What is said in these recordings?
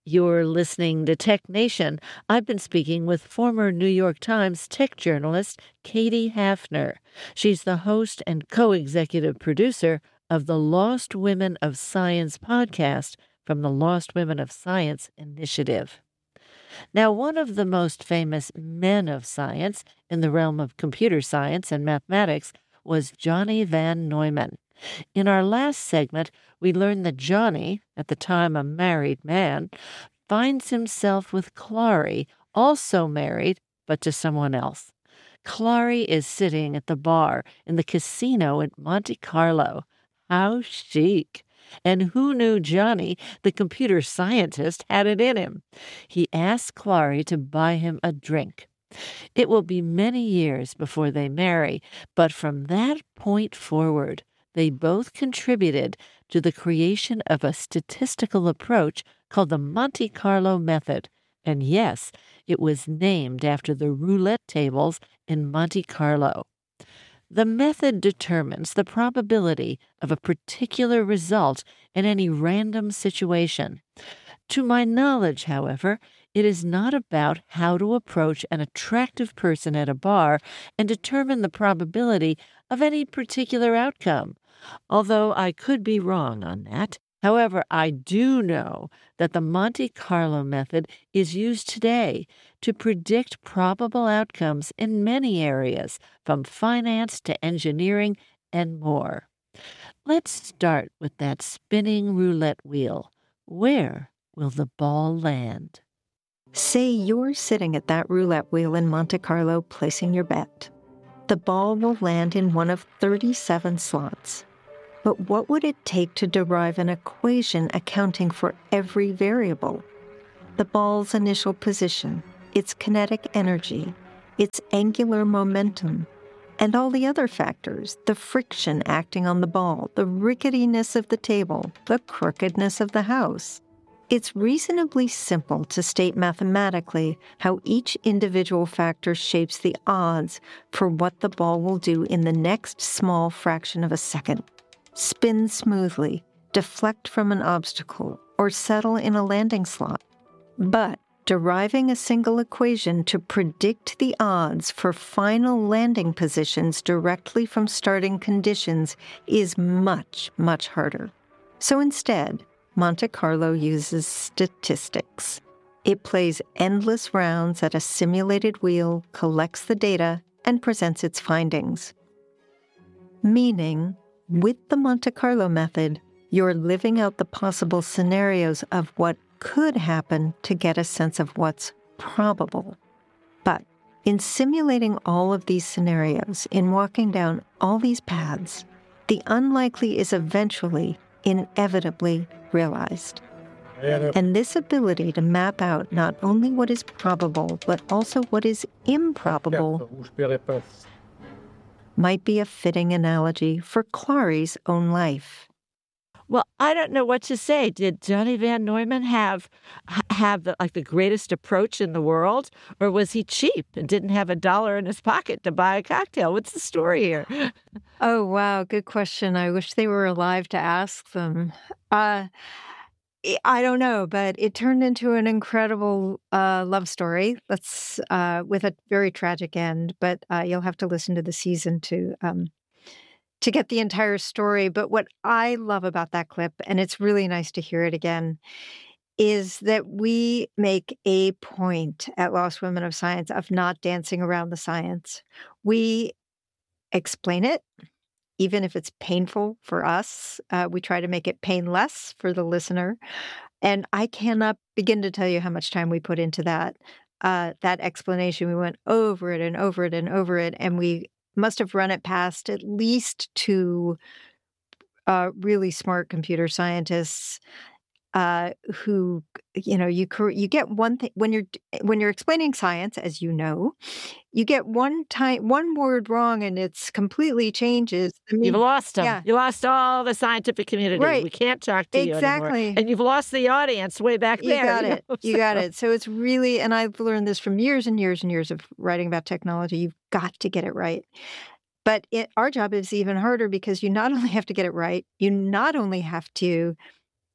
You're listening to Tech Nation. I've been speaking with former New York Times tech journalist Katie Hafner. She's the host and co-executive producer of the Lost Women of Science podcast from the Lost Women of Science Initiative. Now, one of the most famous men of science in the realm of computer science and mathematics was Johnny van Neumann. In our last segment, we learned that Johnny, at the time a married man, finds himself with Clary, also married, but to someone else. Clary is sitting at the bar in the casino at Monte Carlo. How chic! And who knew Johnny, the computer scientist, had it in him? He asked Clary to buy him a drink. It will be many years before they marry, but from that point forward, they both contributed to the creation of a statistical approach called the Monte Carlo method. And yes, it was named after the roulette tables in Monte Carlo. The method determines the probability of a particular result in any random situation. To my knowledge, however, it is not about how to approach an attractive person at a bar and determine the probability of any particular outcome, although I could be wrong on that. However, I do know that the Monte Carlo method is used today to predict probable outcomes in many areas, from finance to engineering and more. Let's start with that spinning roulette wheel. Where will the ball land? Say you're sitting at that roulette wheel in Monte Carlo placing your bet. The ball will land in one of 37 slots. But what would it take to derive an equation accounting for every variable? The ball's initial position, its kinetic energy, its angular momentum, and all the other factors, the friction acting on the ball, the ricketiness of the table, the crookedness of the house. It's reasonably simple to state mathematically how each individual factor shapes the odds for what the ball will do in the next small fraction of a second. Spin smoothly, deflect from an obstacle, or settle in a landing slot. But deriving a single equation to predict the odds for final landing positions directly from starting conditions is much, much harder. So instead, Monte Carlo uses statistics. It plays endless rounds at a simulated wheel, collects the data, and presents its findings. Meaning, with the Monte Carlo method, you're living out the possible scenarios of what could happen to get a sense of what's probable. But in simulating all of these scenarios, in walking down all these paths, the unlikely is eventually, inevitably realized. And this ability to map out not only what is probable, but also what is improbable might be a fitting analogy for Clary's own life. Well, I don't know what to say. Did Johnny van Neumann have the greatest approach in the world, or was he cheap and didn't have $1 in his pocket to buy a cocktail? What's the story here? Oh, wow. Good question. I wish they were alive to ask them. I don't know, but it turned into an incredible love story. That's with a very tragic end. But you'll have to listen to the season to get the entire story. But what I love about that clip, and it's really nice to hear it again, is that we make a point at Lost Women of Science of not dancing around the science. We explain it. Even if it's painful for us, we try to make it painless for the listener. And I cannot begin to tell you how much time we put into that explanation. We went over it and over it and over it, and we must have run it past at least two really smart computer scientists who, you get one thing when you're explaining science, as you know, you get one word wrong and it's completely changes. You've lost them. Yeah. You lost all the scientific community. Right. We can't talk to you anymore. Exactly. And you've lost the audience way back there. You got it. So it's really, and I've learned this from years and years and years of writing about technology, you've got to get it right. But our job is even harder because you not only have to get it right, you not only have to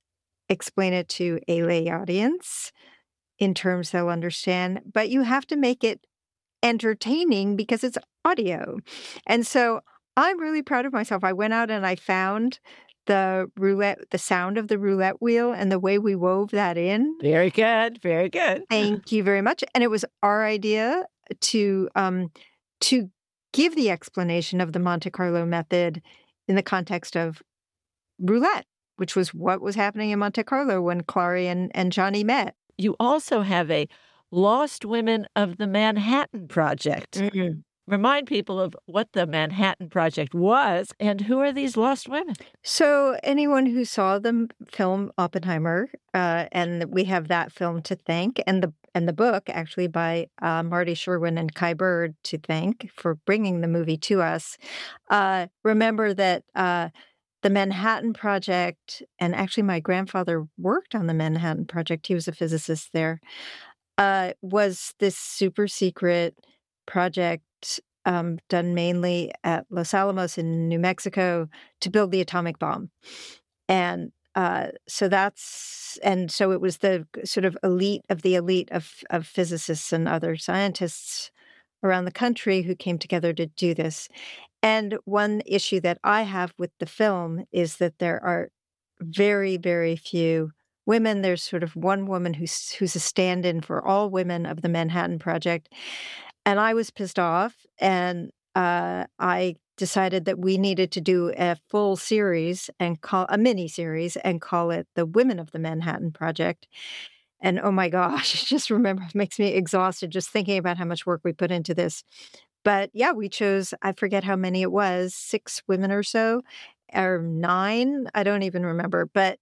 explain it to a lay audience in terms they'll understand, but you have to make it entertaining because it's audio. And so I'm really proud of myself. I went out and I found the sound of the roulette wheel and the way we wove that in. Very good. Very good. Thank you very much. And it was our idea to give the explanation of the Monte Carlo method in the context of roulette, which was what was happening in Monte Carlo when Clary and Johnny met. You also have a Lost Women of the Manhattan Project. Mm-hmm. Remind people of what the Manhattan Project was and who are these lost women? So anyone who saw the film Oppenheimer, and we have that film to thank, and the book actually by Marty Sherwin and Kai Bird to thank for bringing the movie to us. Remember that the Manhattan Project, and actually my grandfather worked on the Manhattan Project. He was a physicist there. Was this super secret project done mainly at Los Alamos in New Mexico to build the atomic bomb. And so it was the sort of elite of physicists and other scientists around the country who came together to do this. And one issue that I have with the film is that there are very, very few women. There's sort of one woman who's a stand-in for all women of the Manhattan Project. And I was pissed off, and I decided that we needed to do a full series and a mini series and call it The Women of the Manhattan Project. And oh my gosh, just remember, it makes me exhausted just thinking about how much work we put into this. But yeah, we chose, I forget how many it was, 6 women or so, or 9, I don't even remember. But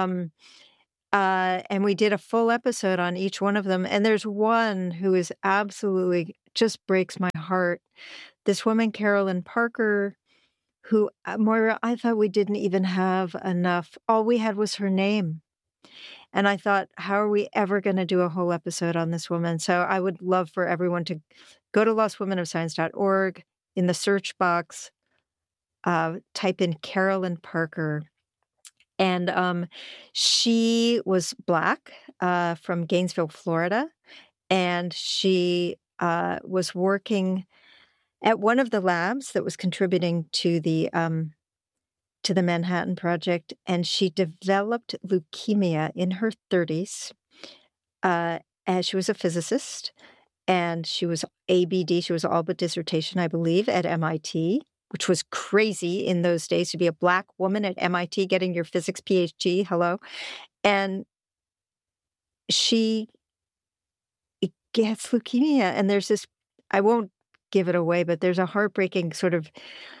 and we did a full episode on each one of them. And there's one who is absolutely just breaks my heart. This woman, Carolyn Parker, who, Moira, I thought we didn't even have enough. All we had was her name. And I thought, how are we ever going to do a whole episode on this woman? So I would love for everyone to go to lostwomenofscience.org. In the search box, type in Carolyn Parker. And she was Black from Gainesville, Florida. And she was working at one of the labs that was contributing to the Manhattan Project. And she developed leukemia in her 30s. As she was a physicist. And she was ABD, she was all but dissertation, I believe, at MIT. Which was crazy in those days to be a Black woman at MIT getting your physics PhD. Hello. And she gets leukemia. And there's this, I won't give it away, but there's a heartbreaking sort of,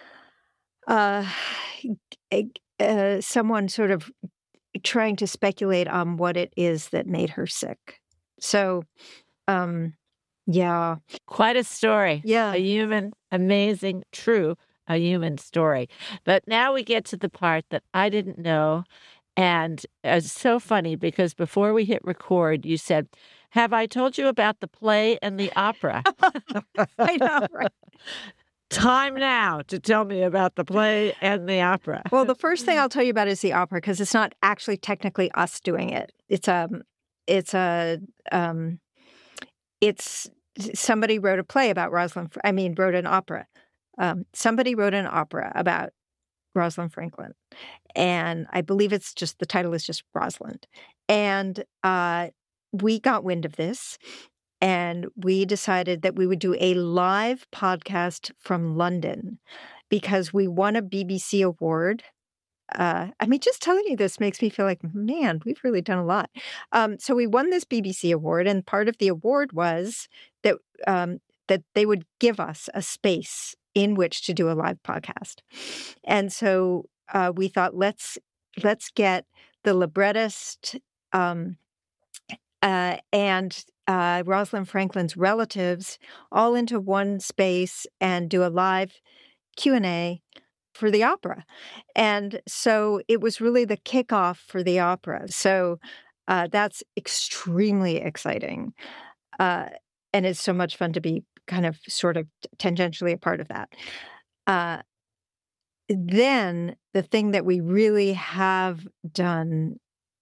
someone sort of trying to speculate on what it is that made her sick. So, yeah. Quite a story. Yeah. A human, amazing, true. A human story. But now we get to the part that I didn't know. And it's so funny because before we hit record, you said, have I told you about the play and the opera? I know, right? Time now to tell me about the play and the opera. Well, the first thing I'll tell you about is the opera, because it's not actually technically us doing it. It's somebody wrote a play about wrote an opera. Somebody wrote an opera about Rosalind Franklin, and I believe the title is just Rosalind. And we got wind of this, and we decided that we would do a live podcast from London because we won a BBC award. Just telling you this makes me feel like, man, we've really done a lot. So we won this BBC award, and part of the award was that they would give us a space in which to do a live podcast. And so we thought, let's get the librettist and Rosalind Franklin's relatives all into one space and do a live Q&A for the opera. And so it was really the kickoff for the opera. So that's extremely exciting. And it's so much fun to be kind of sort of tangentially a part of that. Then the thing that we really have done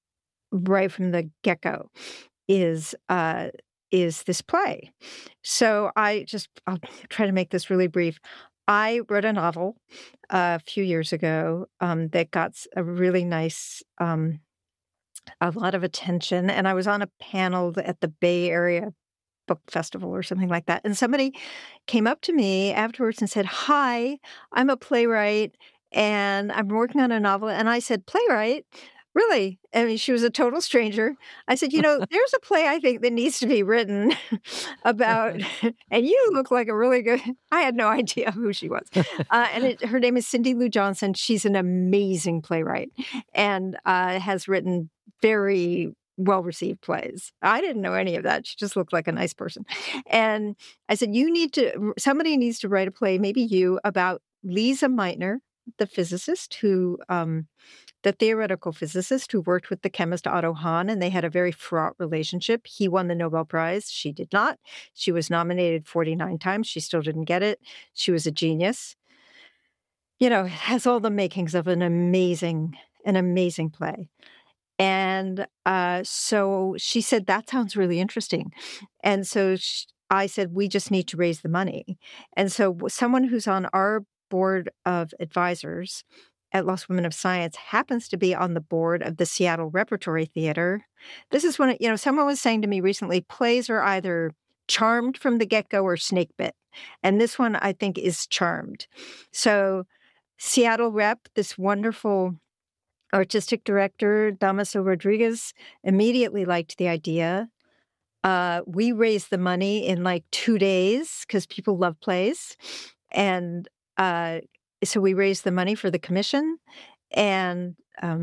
right from the get-go is this play. So I'll try to make this really brief. I wrote a novel a few years ago that got a really nice, a lot of attention. And I was on a panel at the Bay Area Book Festival or something like that. And somebody came up to me afterwards and said, "Hi, I'm a playwright and I'm working on a novel." And I said, "Playwright? Really?" I mean, she was a total stranger. I said, "There's a play I think that needs to be written about," and you look like a really good, I had no idea who she was. Her name is Cindy Lou Johnson. She's an amazing playwright and has written very well-received plays. I didn't know any of that. She just looked like a nice person. And I said, somebody needs to write a play, maybe you, about Lise Meitner, the physicist the theoretical physicist who worked with the chemist Otto Hahn, and they had a very fraught relationship. He won the Nobel Prize. She did not. She was nominated 49 times. She still didn't get it. She was a genius. It has all the makings of an amazing play. And so she said, "That sounds really interesting." And so I said, "We just need to raise the money." And so someone who's on our board of advisors at Lost Women of Science happens to be on the board of the Seattle Repertory Theater. This is when, someone was saying to me recently, plays are either charmed from the get-go or snake bit. And this one, I think, is charmed. So Seattle Rep, this wonderful artistic director, Damaso Rodriguez, immediately liked the idea. We raised the money in like 2 days because people love plays. And so we raised the money for the commission, and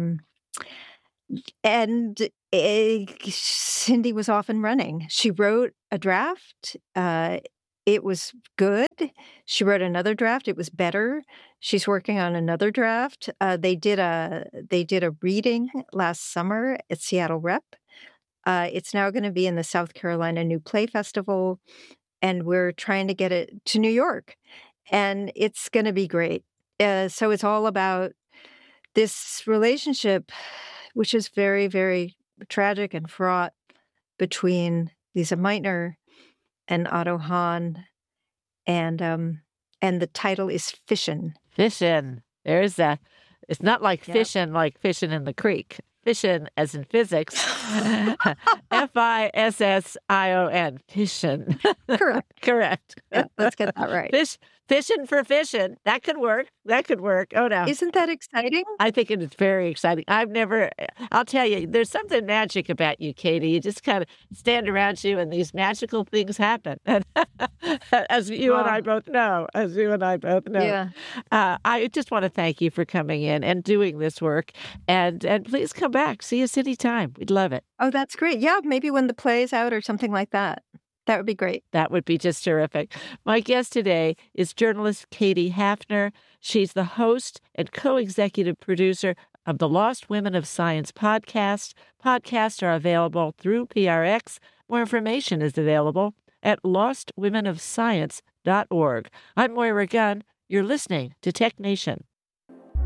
Cindy was off and running. She wrote a draft. It was good. She wrote another draft. It was better. She's working on another draft. They did a reading last summer at Seattle Rep. It's now going to be in the South Carolina New Play Festival, and we're trying to get it to New York. And it's going to be great. So it's all about this relationship, which is very, very tragic and fraught, between Lise Meitner and Otto Hahn. And the title is Fishin'. Fishin'. There's that. It's not like fishing, like fishing in the creek. Fission, as in physics. Fission. Fission. Correct. Yeah, let's get that right. Fishing for fishing. That could work. Oh, no. Isn't that exciting? I think it is very exciting. I'll tell you, there's something magic about you, Katie. You just kind of stand around you and these magical things happen. As you and I both know. Yeah. I just want to thank you for coming in and doing this work. And please come back. See us anytime. We'd love it. Oh, that's great. Yeah, maybe when the play is out or something like that. That would be great. That would be just terrific. My guest today is journalist Katie Hafner. She's the host and co-executive producer of the Lost Women of Science podcast. Podcasts are available through PRX. More information is available at lostwomenofscience.org. I'm Moira Gunn. You're listening to Tech Nation.